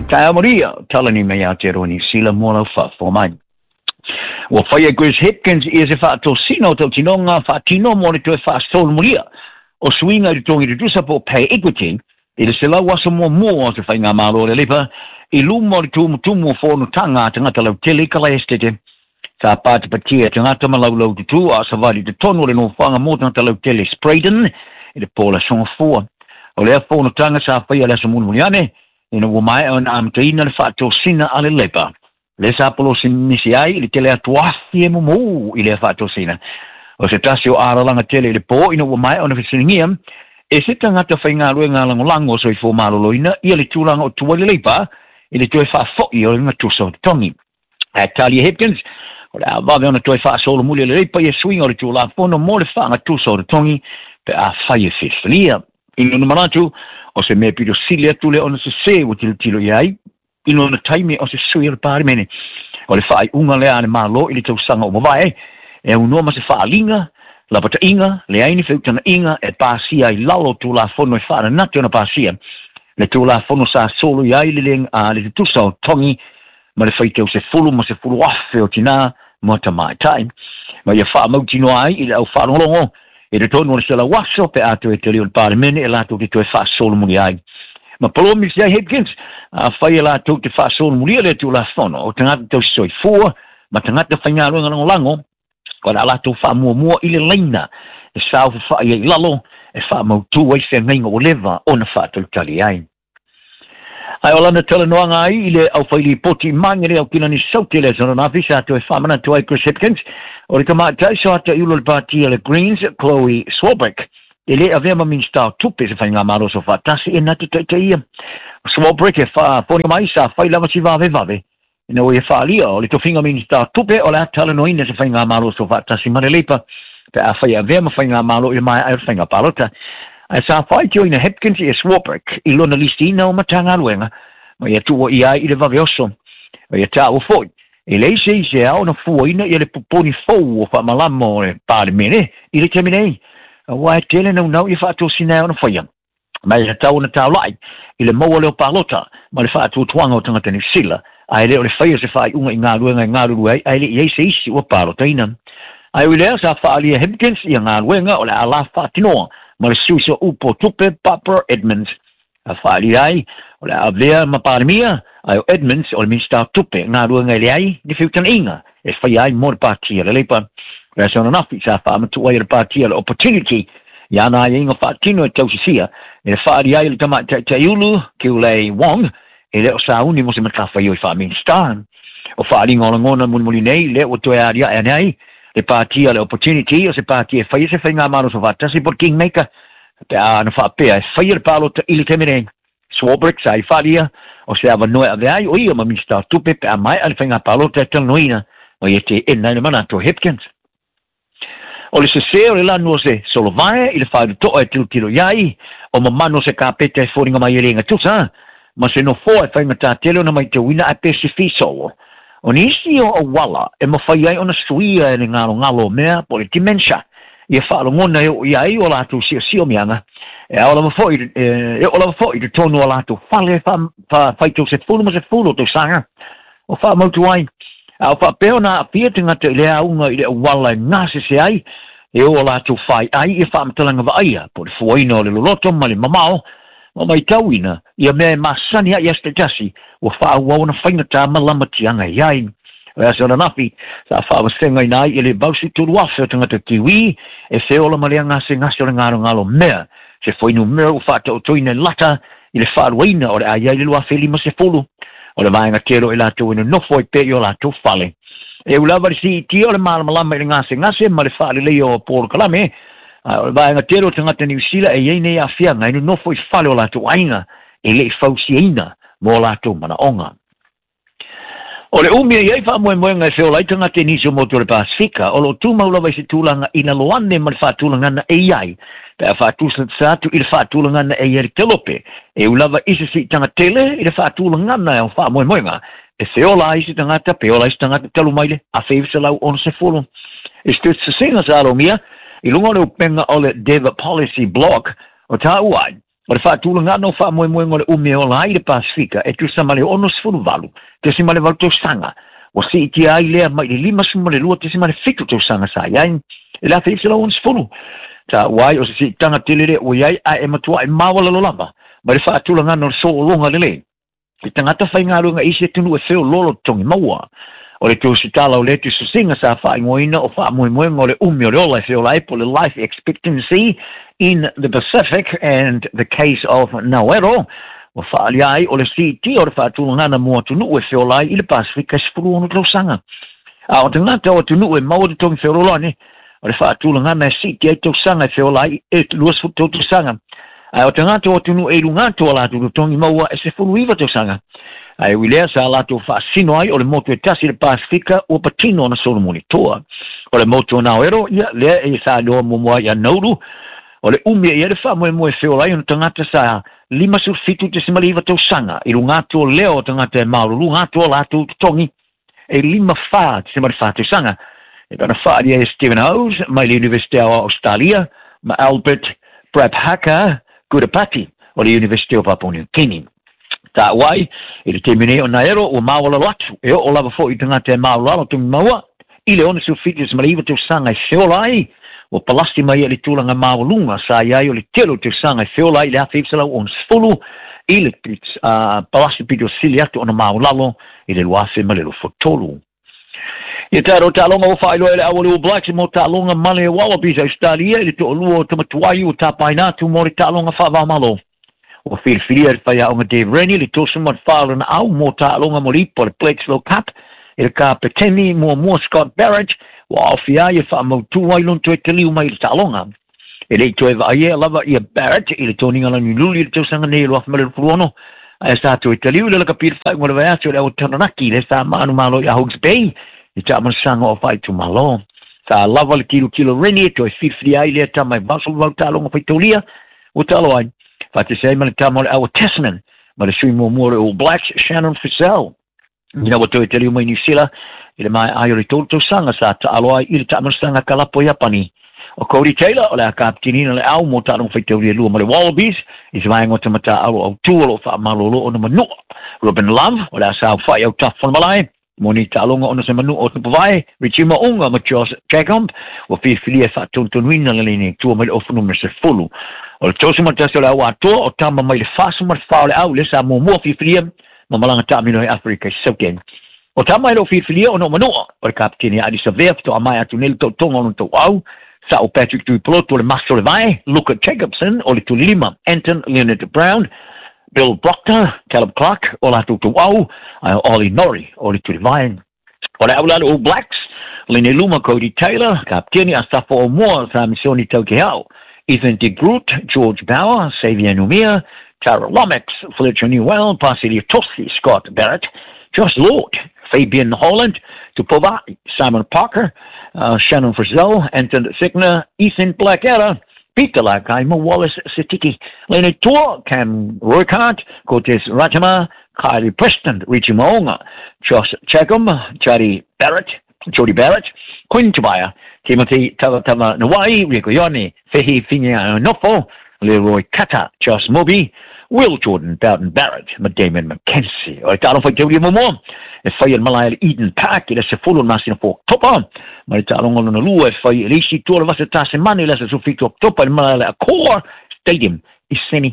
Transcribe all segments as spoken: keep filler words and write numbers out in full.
Kaya Maria, talani me out there on sila mola fa for mine. Well, Fire Chris Hipkins is a fat to sino to tinonga fatino monitor fast sol Maria. O swinga di tongi di dusapo pay equity. It is sila wasa mo mo to find a malo de lipa. Ilumo di tumu tumu for no tanga tangata lo telikala estete. Sa pat patia tangata malaulo di tu a savali di tono le no fanga mo tangata lo tele sprayden. It is pola son four. O le for no tanga sa faya la sumun muliane. Ina wumai on am teina le fato sina ale lepa. Le sapolo sinisiai le tele atuafi e mumu ile fato sina. O se tasio ara langa tele le po ina wumai on fisingiam. E se tangata whainga ruenga langolango so i fo maroloina. Ia le tūlanga o tuwa le lepa. Ile tue wha fo'i o inga tuso tongi. A Talia Hipkins. O le avawe ona tue wha solo muli le lepa. Ia swinga o le tūla fono mo le wha nga tuso tongi. Pe a whaia fifilia. Ino numaratu. O se me pido silia tule ona se se o tilo tilo iai. Ino na taime o se sui al pari mene. O le whaai unga lea ane malo ili tau sanga o mawae. E unua ma se wha linga. La pata inga. Le aini whiutana inga. E pasia i lalo tu la fono e whaara nati ona pasia. Le tu la fono sa solo iai li leng a le tusa o tongi. Ma le whaite o se fulu ma se fulu afe o tina. Mo ta mai time. Ma ia wha mautino ai ili au whaarolongo. E te tonu ona sela waso pe ato e te leo pare mene e lato te toe wha solo muni ai. Ma polo mi se Hipkins, a whai e lato te wha solo muni le tu la fono, o tangata tau soi fua, ma tangata whainga runga lango lango, ko la lato wha mua mua ile leina, e sao wha i lalo, e wha mautu ai se ngainga o leva, o na wha tau tali ai. Ai o lana tala noanga ai, ile au whaili poti mangere au kina ni sautele, sono na visa ato e whamana tu ai Chris Hipkins, o le kamata so ata iulo le partia le Greens, Chloe Swarbrick. E le avema min stau tupe se whainga maro so whatasi e natu te te ia. Swarbrick e wha poni mai sa whai lava si vave vave. E no e wha lia o le tofinga min stau tupe o le atala noina se whainga maro so whatasi marelepa. Pe a whai avema whainga maro i mai air whainga palota. A sa whai tio ina Hipkins e Swarbrick i lona listina o matanga aluenga. Ma ia tuwa i ai i le vave oso. Ma ia ta o foi. E lei se i se au na fuaina i le puponi fau o wha malamo e pāre mene i le teminei. A wai tele nau nau i whaato sinau na whaia. Mai le tau na tau lai i le maua leo pālota ma le whaato tuanga o tangata ni sila. Ai leo le whaia se whai unga i ngā ruenga i ngā ruruai ai le i eise isi ua pālota ina. Ai ui lea sa whaalia Hipkins i ngā ruenga o le ala whaatinoa ma le suiso upo tupe Papa Edmonds. A whaalia ai o le avea ma pāremia ai o Edmonds o le minsta tupe ngā ruenga i le ai ni whiutan inga e whai ai mor pātia le leipa. Resa ona nafi sa whaamatu ai le pātia le opportunity i ana ai inga whaatino e tausisia e le whaari ai le tama te te iulu ki ulei Wong e le o sa uni mo se matawha i o i wha minsta. O whaari ngona ngona munimuli nei le o toe aria e nei le pātia le opportunity o se pātia e whai se whai ngā maro so whatasi por Kingmaker pe a na whaapea e whai le pālota ili temereng. Swarbrick sa i wharia o se awa noe ave ai o ia ma minsta tupe pe a mai ale whainga pālota e tala noina o i e te ena ina mana to Hipkins. O le se se o le lanu o se solo vae i le whaeru toa e tilo tilo iai o ma mano se ka pete e whoringa mai e renga tusa ma se no fo e whainga tā tele o na mai te wina a pe se fiso. O ni isi o a wala e ma whai ai o na suia e le ngalo ngalo mea po le dimensha i e whaalo ngona e o iai o lato si o si o mianga. E o lava foi e o lava foi de tono alato fale fa fa faito se fulu ma se fulu to sanga o fa motu ai a fa peona fiatinga te le unga i le wala ngase se ai e o lato fai ai e fa mtalanga va ai por foino le loto mali mamao o mai tauina ia me masani ia este tasi o fa wa na faina ta malama tianga ai e so na nafi sa fa wa senga nai ile bausi tu wafe tanga te tiwi e se ola mali ngase ngase ngalo ngalo me se foi no meu fato o toina lata i le wharuaina o le aia i le lua wheli ma se fulu o le vaenga tero i lato ina no foi pe i o lato fale e ulawa si ti o le malamalama i le ngase ngase ma le whaale leo o Port Kalame o le vaenga tero tangata New Zealand e iei nei a whianga inu no foi fale o lato ainga e le i fausiaina mo lato mana onga. O le umia iei wha moe moe ngai whio laitanga te niso mo tore Pasifika o lo tūmaulawa i se tūlanga ina loane ma le whaatūlanga e iai pe a whaatūsana sātu i le whaatūlanga e ieri telope e ulawa isi si tanga tele i le whaatūlanga e o wha moe moe ngā e whiola isi tangata pe ola isi tangata telu maile a whiwisa lau ono se fulu e stu se singa sa alo mia i lunga le upenga o le Deva Policy Block o tā uai Ma le whaatulanga no wha moe moe ngole ume o lai le Pasifika e tu sa male ono sfuru valu, te si male valu tau sanga. O si iti ai lea mai le lima suma le lua te si male fitu tau sanga sa iain, e la te ifila on sfuru. Ta wai o si tanga telele o iai a e matua e mawala lo lava, ma le whaatulanga no so o longa lele. I tangata whai ngā runga isi e tunu e wheo lolo tongi maua. O le tau si tala o le tu susinga sa wha ingoina o wha moe moe ngole ume o le ola e wheo lai po le life expectancy in the Pacific and the case of Nauero. O whaali ai o le C T o le whaatulanga na mua tunu e wheo lai i le Pasifika sifuru onu tau sanga. A o te ngata o tunu e maua tongi wheo lolani, o le whaatulanga na C T e tau sanga e wheo lai e luas fu tau sanga. Ai o te ngata o tunu e runga toa la tu tongi maua e se furu iwa tau sanga. Ai wilea sa la tu whaasino ai o le motu e tasi le Pasifika o patino na Solomoni toa. O le motu o Nauero, ia lea e sa doa mumua ia Nauru, o le umia ia le wha moe moe wheo lai o tangata sa lima sur fitu te simali iwa tau sanga. I runga toa leo o tangata e mauru, runga toa la tu tongi e lima wha te simali wha tau sanga. E pana wha dia e Stephen Howes, mai le Universite o Australia, ma Albert Prabhakar Gudapati o le University of Papua New Guinea. Ta wai, i le temine o Naero o mawala latu, e o lava fo i tangata e mawala lo tungi maua, i le ona sulfiti se maliva te sanga e whiolai, o palasti mai e le tūlanga mawalunga, sa iai o le telo te sanga e whiolai, le hawhipsala o nsfulu, i le uh, palasti pito sili atu o na mawalalo, i le luafe malelo fotolu. Ia taro talonga o whaelo ele awale o Blacks mo talonga male o Wallabies Australia ili to oluo o tamatuai o tapaina tu mori talonga whawao malo. O whirwhiria e whaia o nga Dave Rennie ili to sumad whaala na au mo talonga mo ripo le Bledisloe Cup ili ka petemi mo mo Scott Barrett o awhia i wha mau tuai lonto e te liu mai ili talonga. Ili to e vaia lava ia Barrett ili to ningala ni luli ili to sanga ne ilu afmale rupuono. Ai sa to e te liu ili laka pira whai ngore vayasio le au Taranaki le sa maanu malo i a Hawke's Bay. I taman sanga o fai tu malo. Sa lava le kilo kilo reni to e whiwhiri ai lea ta mai basol wau talonga fai taulia. O talo ai. Fate sei male tamo le awa Tasman. Ma le sui mua mua le All Blacks Shannon Fissell. Ina wa to e te liu mai New Zealand. I le mai ai o le tolo sanga sa ta alo ai i le taman sanga kalapo Japani. O Cody Taylor o le a kapitinina le au mo talonga fai taulia lua ma le Wallabies. I se vai ngota mata alo au tuolo o wha malolo o na manua. Robin Love o le a sao whai au tafon malai. Moni talonga ona se manu o te pawai, Richie Maunga ma Josh Jacomb, o whiwhiria wha tontonuina le lene tua mai le ofunu me se fulu. O le tosu ma tasi o le awa atua, o tama mai le fasu ma le whao le au le sa mua mua whiwhiria, ma malanga tamino e Afrika i sauken. O tama mai le o whiwhiria o no manua, o le kapitini Adi Savea, to a mai atu nele tau tonga ono tau au, sa o Patrick Tuipoloto o le maso le vai, Luca Jacobson o le tulilima, Anton Leonard Brown, Bill Proctor, Caleb Clark, o la tutu au, uh, Ollie Norrie, o le tuli vain. O le aulada All Blacks, Lene Luma, Cody Taylor, kapteni a stafo o mua sa misioni tau ke hau. Ethan de Groot, George Bauer, Xavier Numia, Tara Lomax, Fletcher Newell, Pasilia Tosi, Scott Barrett, Josh Lord, Fabian Holland, Tupova, Simon Parker, uh, Shannon Frizzell, Anton Signer, Ethan Blackadder, Peter Lakai, Mo Wallace Sitiki, Lenny Tour, Cam Roykart, Cortez Ratama, Kylie Preston, Richie Maunga, Josh Chagum, Jody Barrett, Jody Barrett, Quinn Tobiah, Timothy Tavatama Nawai, Rico Yoni, Fehi Finia Nofo, Leroy Kata, Josh Moby, Will Jordan, Bowden Barrett, Damon McKenzie. O talo foi teoria mo mo. E fai al malai Eden Park, ele se fulu masina fo topa. Ma le talo ngolo na lua e fai risi tola vasa ta semana ele se sufito topa il malai a core stadium i seni.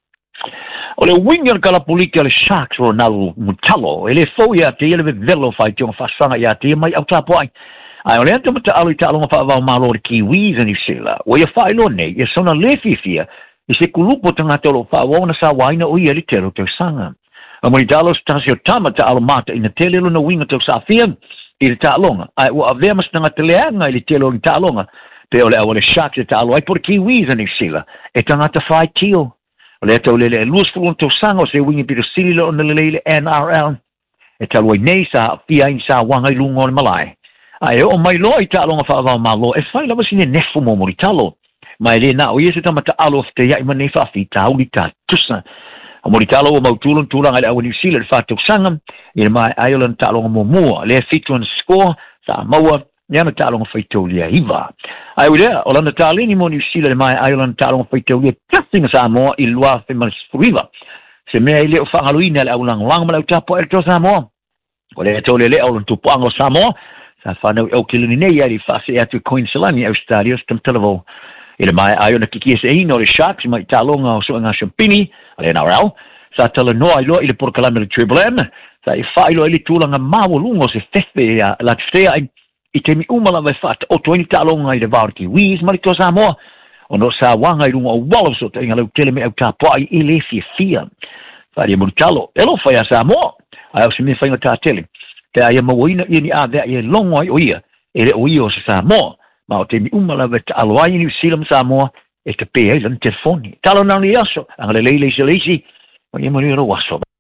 O le wingan kala poliki le Sharks Ronaldo Mutalo, ele foi a te ele velo fai tionga fasanga ya te mai au tapo ai. Ai ole anta mata alu talo nga fa va malo le Kiwis ni sila. O ia fai lo nei, ia sona lefi fia. I se kulupo tanga te lo wha wawana sa waina o ia li tero te sanga. A moni talo stasi o tama ta alo mata ina tele lo na winga te sa fia i le ta longa. Ai ua avea mas tanga te leanga i le tele o ta longa. Pe ole awale Sharks e ta alo ai por Kiwis ni sila. E tanga te whai tio. O le tau lele e luas fulon te sanga o se winga pito sili lo na lele N R L. E talo ai nei sa fia in sa wanga i lunga o le malai. Ai o mai lo i ta longa wha wha malo. E whai lava sine nefu mo mori talo. Mai le na o yesu tamata alo te ya imane fa fi tauli ta tusa o mori talo o mautulun tulang ala New Zealand fa tu sangam i mai Ireland talo mo mo le fitu on score sa maua Yana talong faitolia iva. Ai wea, o lana talini mo New Zealand mai ai lana talong faitolia kasting Samoa I lua fe masfuriva. Se mea ile o whangaluina le au lang lang malau tapo e to Samoa. O le tole le au lan tupu ango Samoa. Sa whanau au kilini nei ari whase atu Queensland I Australia stam talavo. Ile mai ai ona kiki se ino le Sharks mai talonga o soanga Champini. Ale na rau. Sa tala noa ilo ile por kalame le Triple M. Sa I whailo ile tūlanga mawalungo se fefe la tfea I te mi umala vai fata o toini talonga I le varti wiz mari to Samoa. O no sa wanga I runga o walaso te inga lau tele me au tapai I le fia fia. Whari e murutalo. Elo whai a Samoa. Ai au se me whainga tā tele. Te ai e mawina I ni a vea I e longo ai o ia. E re o ia o sa Samoa. Ma o te mi umala vai ta aloa I New Zealand Samoa. E te pēa I lan telefoni. Talo nang li aso. Anga le leile se leisi. Ma ia mani ro waso.